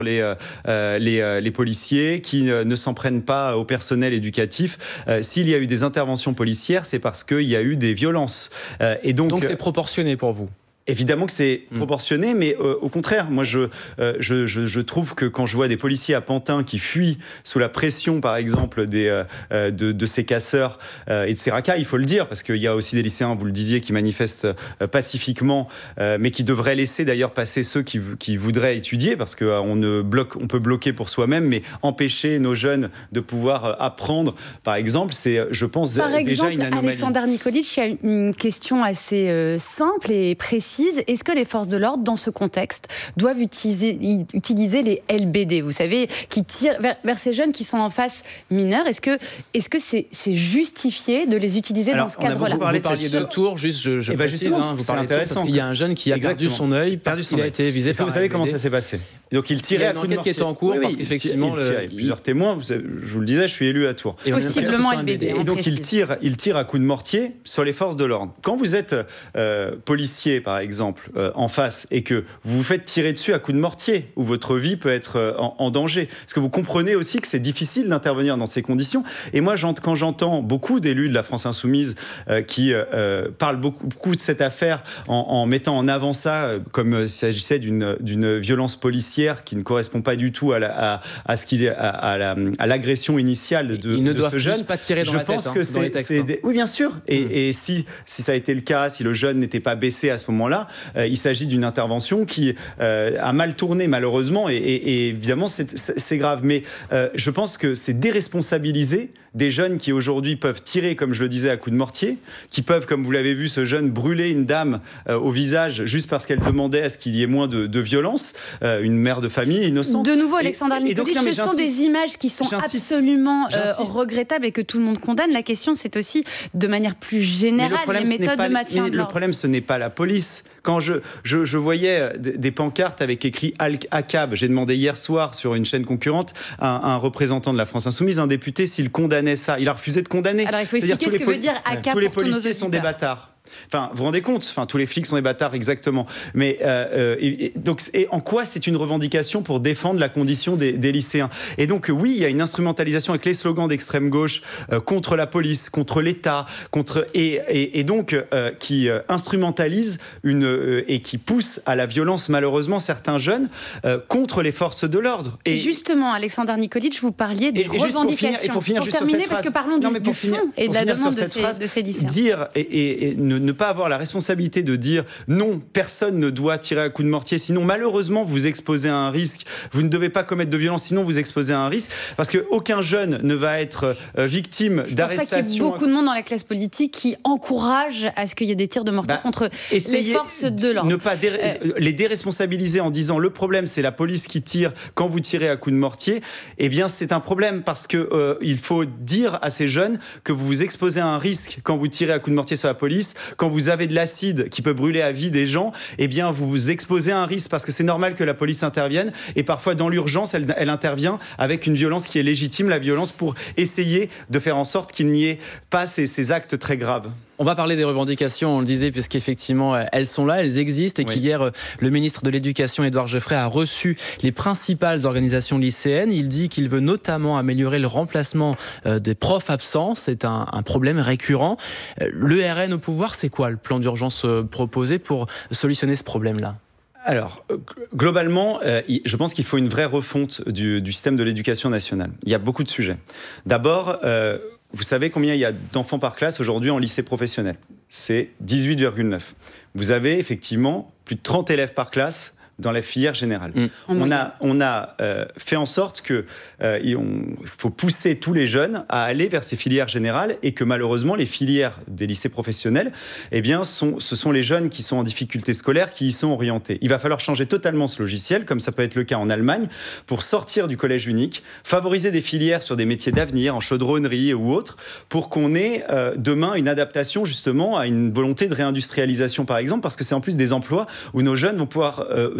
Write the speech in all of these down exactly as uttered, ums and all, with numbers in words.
Les, euh, les, euh, les policiers qui euh, ne s'en prennent pas au personnel éducatif. Euh, s'il y a eu des interventions policières, c'est parce qu'il y a eu des violences. Euh, et donc, donc c'est proportionné pour vous? Évidemment que c'est mmh. proportionné, mais euh, au contraire, moi je, euh, je, je, je trouve que quand je vois des policiers à Pantin qui fuient sous la pression, par exemple, des, euh, de, de ces casseurs euh, et de ces racailles, il faut le dire, parce qu'il y a aussi des lycéens, vous le disiez, qui manifestent euh, pacifiquement, euh, mais qui devraient laisser d'ailleurs passer ceux qui, qui voudraient étudier, parce qu'on euh, ne bloque, on peut bloquer pour soi-même, mais empêcher nos jeunes de pouvoir euh, apprendre, par exemple, c'est, je pense, par déjà exemple, une anomalie. Alexandar Nikolic, il y a une question assez euh, simple et précise. Est-ce que les forces de l'ordre, dans ce contexte, doivent utiliser, utiliser les L B D, vous savez, qui tirent vers, vers ces jeunes qui sont en face mineurs? Est-ce que est-ce que c'est, c'est justifié de les utiliser Alors, dans ce cadre-là? Vous parliez de Tours, juste je, je eh ben précise, hein, vous parlez de Tours parce qu'il y a un jeune qui a Exactement. perdu son œil parce qu'il a été visé Est-ce par que vous savez L B D? comment ça s'est passé? Donc il tirait à coups de mortier. Il y a une enquête qui était en cours, oui, oui, parce qu'effectivement... Il, il, il, il y a plusieurs témoins, vous savez, je vous le disais, je suis élu à Tours. Et possiblement L B D. Et donc il tire, il tire à coups de mortier sur les forces de l'ordre. Quand vous êtes euh, policier, par exemple, euh, en face, et que vous vous faites tirer dessus à coups de mortier, où votre vie peut être euh, en, en danger, est-ce que vous comprenez aussi que c'est difficile d'intervenir dans ces conditions? Et moi, quand j'entends beaucoup d'élus de la France Insoumise euh, qui euh, parlent beaucoup, beaucoup de cette affaire en, en mettant en avant ça euh, comme euh, s'il s'agissait d'une, d'une violence policière qui ne correspond pas du tout à, la, à, à, ce qu'il, à, à, la, à l'agression initiale de, Il ne de ce jeune. Pas tirer dans je la pense tête, que hein, c'est, dans les textes, c'est hein. des... Oui, bien sûr. Et, mmh. et si, si ça a été le cas, si le jeune n'était pas baissé à ce moment-là, euh, il s'agit d'une intervention qui euh, a mal tourné malheureusement. Et, et, et évidemment, c'est, c'est grave. Mais euh, je pense que c'est déresponsabiliser des jeunes qui aujourd'hui peuvent tirer, comme je le disais, à coups de mortier, qui peuvent, comme vous l'avez vu, ce jeune brûler une dame euh, au visage juste parce qu'elle demandait à ce qu'il y ait moins de, de violence, euh, une mère de famille innocente. De nouveau, Alexandar Nikolic, ce sont des images qui sont j'insiste, absolument euh, j'insiste. regrettables et que tout le monde condamne. La question, c'est aussi, de manière plus générale, problème, les méthodes pas, de maintien mais de l'ordre. Le problème, ce n'est pas la police. Quand je, je, je voyais des pancartes avec écrit A C A B, j'ai demandé hier soir sur une chaîne concurrente à un, un représentant de la France Insoumise, un député, s'il condamnait ça. Il a refusé de condamner. Alors il faut expliquer ce que veut dire A C A B tous les pour tous nos policiers sont des auditeurs. bâtards. Enfin, vous vous rendez compte, enfin, tous les flics sont des bâtards, exactement. Mais euh, et, et, donc, et en quoi c'est une revendication pour défendre la condition des, des lycéens? Et donc, oui, il y a une instrumentalisation avec les slogans d'extrême gauche euh, contre la police, contre l'État, contre et, et, et donc euh, qui euh, instrumentalise une euh, et qui pousse à la violence, malheureusement, certains jeunes euh, contre les forces de l'ordre. Et justement, Alexandar Nikolic, vous parliez des et, revendications. Et pour finir, pour juste terminer, sur cette parce phrase, que parlons non, du, du finir, fond et de la demande de ces, phrase, de ces lycéens. Dire et, et, et ne, ne pas avoir la responsabilité de dire non, personne ne doit tirer à coups de mortier, sinon malheureusement vous exposez à un risque, vous ne devez pas commettre de violence, sinon vous exposez à un risque, parce qu'aucun jeune ne va être euh, victime Je d'arrestation. Je pense pas qu'il y ait beaucoup de monde dans la classe politique qui encourage à ce qu'il y ait des tirs de mortier bah, contre les forces de l'ordre. Ne pas dé- euh, les déresponsabiliser en disant le problème c'est la police qui tire quand vous tirez à coups de mortier, eh bien c'est un problème parce que euh, il faut dire à ces jeunes que vous vous exposez à un risque quand vous tirez à coups de mortier sur la police, quand vous avez de l'acide qui peut brûler à vie des gens, eh bien vous vous exposez à un risque parce que c'est normal que la police intervienne et parfois dans l'urgence elle, elle intervient avec une violence qui est légitime, la violence pour essayer de faire en sorte qu'il n'y ait pas ces, ces actes très graves. On va parler des revendications, on le disait, puisqu'effectivement, elles sont là, elles existent, et oui. qu'hier, le ministre de l'Éducation, Édouard Geoffrey, a reçu les principales organisations lycéennes. Il dit qu'il veut notamment améliorer le remplacement des profs absents. C'est un, un problème récurrent. Le R N au pouvoir, c'est quoi le plan d'urgence proposé pour solutionner ce problème-là ? Alors, globalement, euh, je pense qu'il faut une vraie refonte du, du système de l'éducation nationale. Il y a beaucoup de sujets. D'abord, euh, vous savez combien il y a d'enfants par classe aujourd'hui en lycée professionnel ? C'est dix-huit virgule neuf. Vous avez effectivement plus de trente élèves par classe dans la filière générale. Mmh. On a, on a euh, fait en sorte qu'il euh, faut pousser tous les jeunes à aller vers ces filières générales et que malheureusement, les filières des lycées professionnels, eh bien, sont, ce sont les jeunes qui sont en difficulté scolaire qui y sont orientés. Il va falloir changer totalement ce logiciel, comme ça peut être le cas en Allemagne, pour sortir du collège unique, favoriser des filières sur des métiers d'avenir, en chaudronnerie ou autre, pour qu'on ait euh, demain une adaptation justement à une volonté de réindustrialisation, par exemple, parce que c'est en plus des emplois où nos jeunes vont pouvoir euh,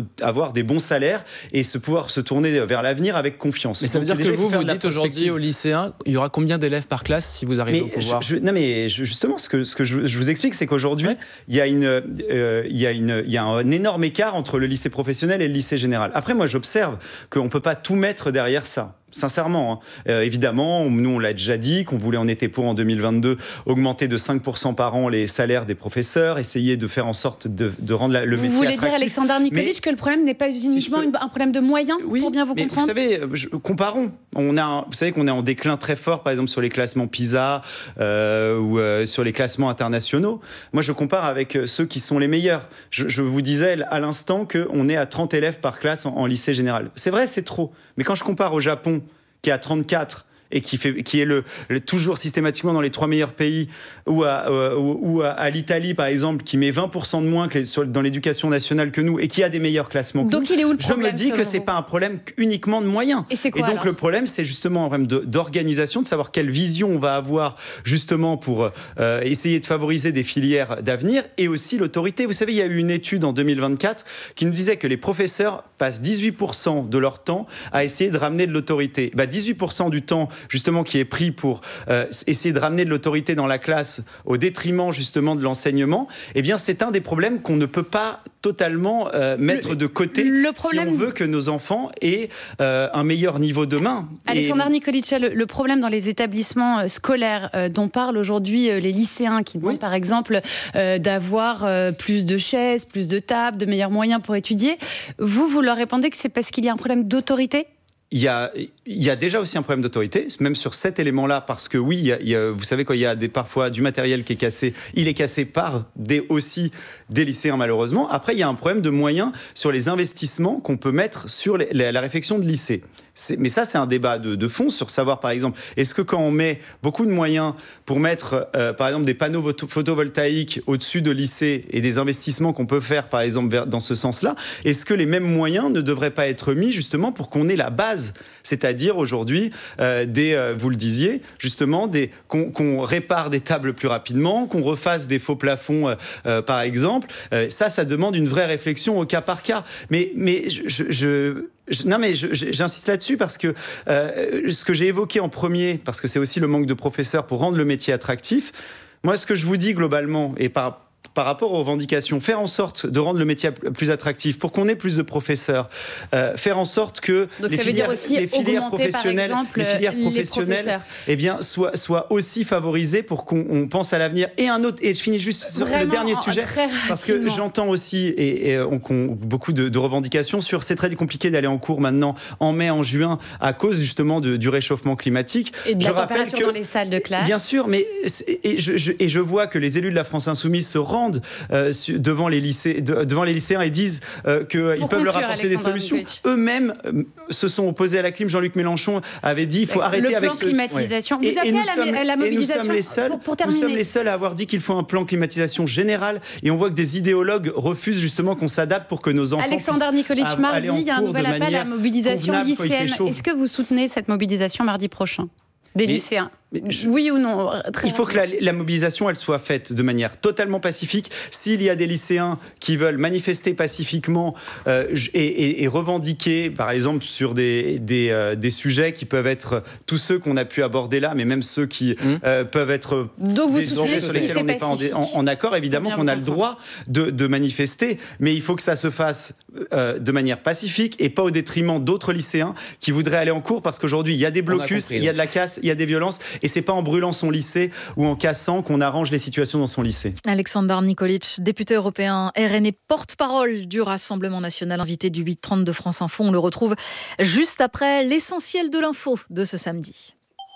avoir des bons salaires et se pouvoir se tourner vers l'avenir avec confiance. Mais ça veut Donc, dire que déjà, vous, vous de dites aujourd'hui aux lycéens, il y aura combien d'élèves par classe si vous arrivez mais au pouvoir? je, je, Non mais je, justement, ce que, ce que je, je vous explique, c'est qu'aujourd'hui, ouais. il, y a une, euh, il, y a une, il y a un énorme écart entre le lycée professionnel et le lycée général. Après, moi, j'observe qu'on ne peut pas tout mettre derrière ça. Sincèrement, hein. euh, évidemment, nous on l'a déjà dit qu'on voulait, on était pour en deux mille vingt-deux augmenter de cinq pour cent par an les salaires des professeurs, essayer de faire en sorte de, de rendre la, le vous métier voulez attractif. Dire, Alexandre Nikolic, que le problème n'est pas uniquement si peux... un problème de moyens, oui, pour bien vous mais comprendre. Vous savez, je, comparons. On a, un, vous savez qu'on est en déclin très fort, par exemple sur les classements PISA euh, ou euh, sur les classements internationaux. Moi, je compare avec ceux qui sont les meilleurs. Je, je vous disais à l'instant qu'on est à trente élèves par classe en, en lycée général. C'est vrai, c'est trop. Mais quand je compare au Japon, qui est à trente-quatre et qui, fait, qui est le, le, toujours systématiquement dans les trois meilleurs pays, ou à, euh, ou, ou à, à l'Italie, par exemple, qui met vingt pour cent de moins que les, sur, dans l'éducation nationale que nous et qui a des meilleurs classements que donc nous, il est où le problème, je me dis que ce n'est pas un problème uniquement de moyens. Et, c'est quoi, et donc alors le problème, c'est justement un problème de, d'organisation, de savoir quelle vision on va avoir justement pour euh, essayer de favoriser des filières d'avenir, et aussi l'autorité. Vous savez, il y a eu une étude en deux mille vingt-quatre qui nous disait que les professeurs passent dix-huit pour cent de leur temps à essayer de ramener de l'autorité. Bah, dix-huit pour cent du temps justement qui est pris pour euh, essayer de ramener de l'autorité dans la classe au détriment justement de l'enseignement, eh bien c'est un des problèmes qu'on ne peut pas totalement euh, mettre le, de côté le problème... si on veut que nos enfants aient euh, un meilleur niveau demain. Alexandre Et... Nikolic, le, le problème dans les établissements scolaires euh, dont parlent aujourd'hui euh, les lycéens qui demandent oui. par exemple euh, d'avoir euh, plus de chaises, plus de tables, de meilleurs moyens pour étudier, vous, vous leur répondez que c'est parce qu'il y a un problème d'autorité ? Il y, a, il y a déjà aussi un problème d'autorité, même sur cet élément-là, parce que oui, il y a, il y a, vous savez, quand il y a des, parfois du matériel qui est cassé, il est cassé par des, aussi des lycéens, malheureusement. Après, il y a un problème de moyens sur les investissements qu'on peut mettre sur les, la, la réfection de lycée. C'est, mais ça, c'est un débat de, de fond sur savoir, par exemple, est-ce que quand on met beaucoup de moyens pour mettre, euh, par exemple, des panneaux photovoltaïques au-dessus de lycées et des investissements qu'on peut faire, par exemple, vers, dans ce sens-là, est-ce que les mêmes moyens ne devraient pas être mis justement pour qu'on ait la base, c'est-à-dire aujourd'hui, euh, des, euh, vous le disiez, justement, des, qu'on, qu'on répare des tables plus rapidement, qu'on refasse des faux plafonds, euh, euh, par exemple. Euh, ça, ça demande une vraie réflexion au cas par cas. Mais, mais je... je, je Je, non mais je, je, j'insiste là-dessus parce que euh, ce que j'ai évoqué en premier, parce que c'est aussi le manque de professeurs pour rendre le métier attractif, moi ce que je vous dis globalement, et par, par rapport aux revendications, faire en sorte de rendre le métier plus attractif pour qu'on ait plus de professeurs, euh, faire en sorte que donc les ça filières, veut dire aussi les filières professionnelles, exemple, les filières professionnelles eh bien, soient, soient aussi favorisées pour qu'on on pense à l'avenir. Et un autre, et je finis juste sur Vraiment, le dernier sujet, parce que j'entends aussi et, et on, on, beaucoup de, de revendications sur c'est très compliqué d'aller en cours maintenant en mai, en juin, à cause justement de, du réchauffement climatique. Et de je la rappelle température que, dans les salles de classe. Bien sûr, mais et je, je, et je vois que les élus de la France Insoumise se rendent euh, devant les lycées, de, devant les lycéens et disent euh, qu'ils peuvent leur apporter des solutions. Nikolic. Eux-mêmes euh, se sont opposés à la clim. Jean-Luc Mélenchon avait dit il faut le arrêter plan avec climatisation. Ce... Vous appelez à la, sommes, à la mobilisation. Et nous sommes les seuls. Pour, pour nous sommes les seuls à avoir dit qu'il faut un plan climatisation général. Et on voit que des idéologues refusent justement qu'on s'adapte pour que nos enfants. Alexandre Nikolic, mardi, il y a un nouvel appel à la mobilisation lycéenne. Est-ce que vous soutenez cette mobilisation mardi prochain des mais, lycéens? Je, oui ou non très Il faut que la, la mobilisation elle soit faite de manière totalement pacifique. S'il y a des lycéens qui veulent manifester pacifiquement euh, et, et, et revendiquer, par exemple, sur des, des, euh, des sujets qui peuvent être tous ceux qu'on a pu aborder là, mais même ceux qui mmh. euh, peuvent être donc des sujets sur lesquels on n'est pas en, en, en accord, évidemment qu'on a le droit de, de manifester, mais il faut que ça se fasse euh, de manière pacifique et pas au détriment d'autres lycéens qui voudraient aller en cours, parce qu'aujourd'hui il y a des blocus, il y a de la casse, il y a des violences. Et c'est pas en brûlant son lycée ou en cassant qu'on arrange les situations dans son lycée. Alexandre Nikolic, député européen R N et porte-parole du Rassemblement national, invité du huit trente de France Info. On le retrouve juste après l'essentiel de l'info de ce samedi.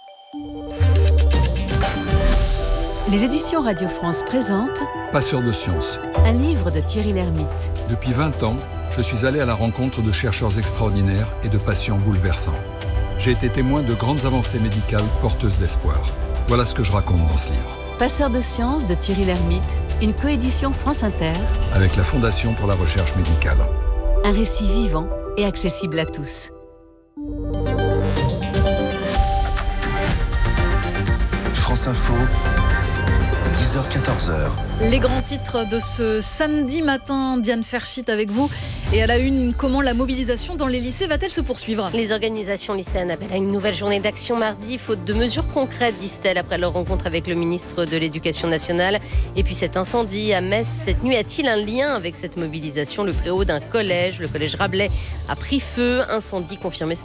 Les éditions Radio France présentent Passeurs de sciences. Un livre de Thierry Lhermitte. Depuis vingt ans, je suis allé à la rencontre de chercheurs extraordinaires et de patients bouleversants. J'ai été témoin de grandes avancées médicales porteuses d'espoir. Voilà ce que je raconte dans ce livre. Passeurs de sciences de Thierry Lhermitte, une coédition France Inter avec la Fondation pour la recherche médicale. Un récit vivant et accessible à tous. France Info, dix heures quatorze heures. Les grands titres de ce samedi matin, Diane Ferchit avec vous. Et à la une, comment la mobilisation dans les lycées va-t-elle se poursuivre ? Les organisations lycéennes appellent à une nouvelle journée d'action mardi, faute de mesures concrètes, disent-elles, après leur rencontre avec le ministre de l'Éducation nationale. Et puis cet incendie à Metz cette nuit, a-t-il un lien avec cette mobilisation ? Le préau d'un collège, le collège Rabelais, a pris feu. Incendie confirmé ce